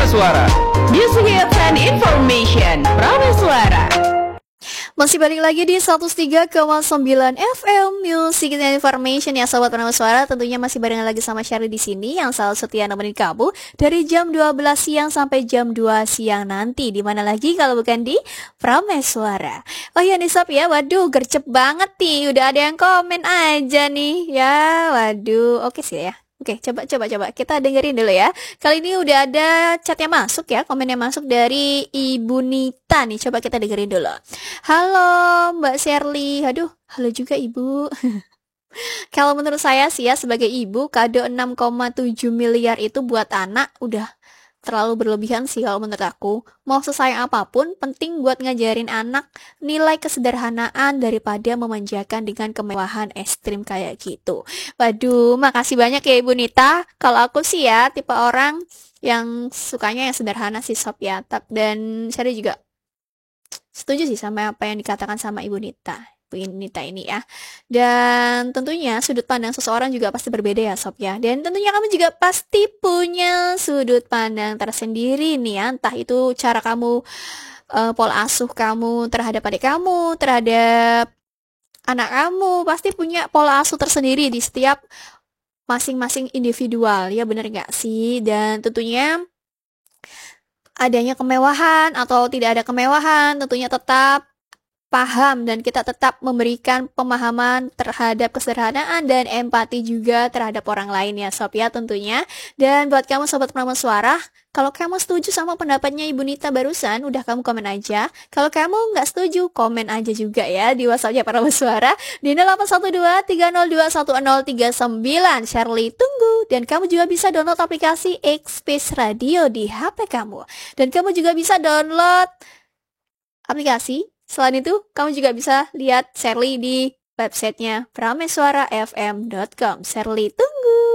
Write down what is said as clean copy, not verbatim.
Prameswara. Music Hits and Information Prameswara. Masih balik lagi di 103,9 FM Music and Information ya Sobat Prameswara. Tentunya masih barengan lagi sama Sherly di sini yang selalu setia nemenin kamu dari jam 12 siang sampai jam 2 siang nanti. Di mana lagi kalau bukan di Prameswara. Oh ya nih Sob ya, waduh gercep banget nih. Udah ada yang komen aja nih ya. Waduh, oke sih ya. Oke, coba kita dengerin dulu ya. Kali ini udah ada chatnya masuk ya, komennya masuk dari Ibu Nita nih. Coba kita dengerin dulu. Halo Mbak Sherly. Aduh, halo juga Ibu. Kalau menurut saya sih ya sebagai ibu, kado 6,7 miliar itu buat anak udah terlalu berlebihan sih kalau menurut aku. Mau sesayang apapun, penting buat ngajarin anak nilai kesederhanaan daripada memanjakan dengan kemewahan ekstrim kayak gitu. Waduh, makasih banyak ya Ibu Nita. Kalau aku sih ya tipe orang yang sukanya yang sederhana sih Sob ya. Dan saya juga setuju sih sama apa yang dikatakan sama Ibu Nita ini ya. Dan tentunya sudut pandang seseorang juga pasti berbeda ya Sob ya. Dan tentunya kamu juga pasti punya sudut pandang tersendiri nih ya. Entah itu cara kamu pola asuh kamu terhadap adik kamu, terhadap anak kamu, pasti punya pola asuh tersendiri di setiap masing-masing individual. Ya bener gak sih? Dan tentunya adanya kemewahan atau tidak ada kemewahan tentunya tetap paham dan kita tetap memberikan pemahaman terhadap kesederhanaan dan empati juga terhadap orang lain ya Sob ya tentunya. Dan buat kamu Sobat Prameswara, kalau kamu setuju sama pendapatnya Ibu Nita barusan, udah kamu komen aja. Kalau kamu nggak setuju, komen aja juga ya di WhatsAppnya Prameswara di 0812301039. Sherly tunggu. Dan kamu juga bisa download aplikasi X-Space Radio di HP kamu. Dan kamu juga bisa download aplikasi. Selain itu, kamu juga bisa lihat Sherly di websitenya prameswarafm.com. Sherly tunggu.